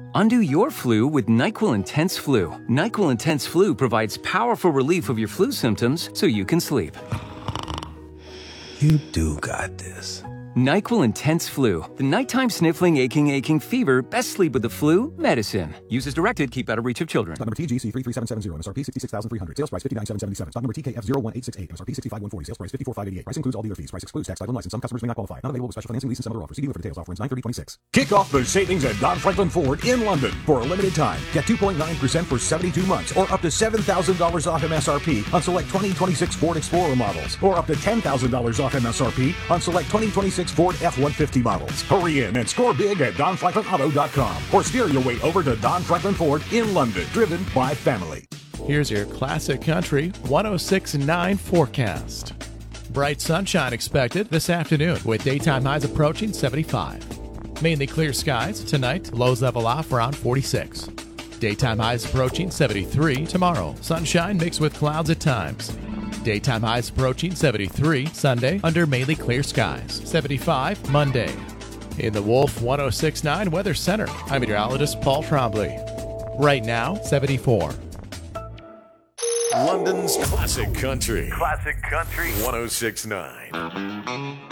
Undo your flu with NyQuil Intense Flu. NyQuil Intense Flu provides powerful relief of your flu symptoms so you can sleep. You do got this. NyQuil Intense Flu. The nighttime sniffling, aching fever. Best sleep with the flu medicine. Use as directed. Keep out of reach of children. Stock number TGC 33770. MSRP 66,300. Sales price 59,777. Stock number TKF01868. MSRP 65,140. Sales price 54,588. Price includes all dealer fees. Price excludes tax, title, and license. Some customers may not qualify. Not available with special financing, lease, and some other offers. See dealer for details. Offer ends 9/30/26. Kick off the savings at Don Franklin Ford in London for a limited time. Get 2.9% for 72 months or up to $7,000 off MSRP on select 2026 Ford Explorer models or up to $10,000 off MSRP on select 2026 Ford F-150 models. Hurry in and score big at DonFranklinAuto.com or steer your way over to Don Franklin Ford in London, driven by family. Here's your Classic Country 106.9 forecast. Bright sunshine expected this afternoon with daytime highs approaching 75. Mainly clear skies tonight, lows level off around 46. Daytime highs approaching 73 tomorrow. Sunshine mixed with clouds at times. Daytime highs approaching 73 Sunday under mainly clear skies. 75 Monday. In the Wolf 106.9 Weather Center, I'm meteorologist Paul Trombley. Right now, 74. London's Classic Country. Classic Country 106.9.